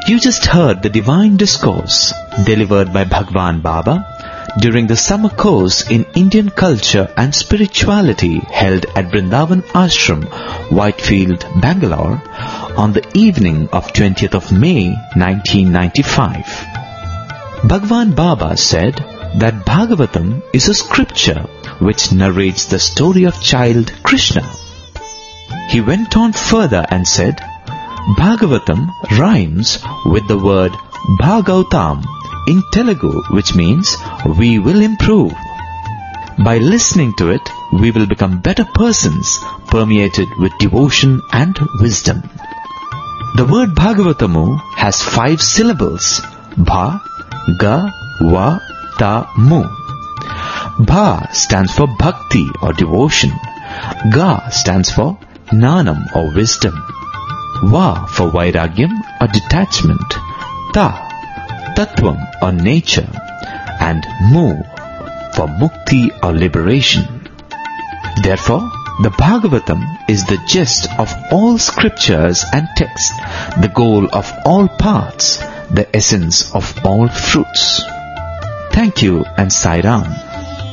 You just heard the divine discourse delivered by Bhagwan Baba during the summer course in Indian culture and spirituality held at Vrindavan Ashram, Whitefield, Bangalore on the evening of 20th of May 1995. Bhagwan Baba said that Bhagavatam is a scripture which narrates the story of child Krishna. He went on further and said, Bhagavatam rhymes with the word Bhagavatam in Telugu, which means we will improve. By listening to it, we will become better persons, permeated with devotion and wisdom. The word Bhagavatamu has 5 syllables: Bha, Ga, Va, Ta, Mu. Bha stands for bhakti or devotion. Ga stands for Gnanam or wisdom. Va for Vairagyam or detachment. Ta, Tattvam or nature. And Mu for Mukti or liberation. Therefore, the Bhagavatam is the gist of all scriptures and texts, the goal of all paths, the essence of all fruits. Thank you and Sai Ram.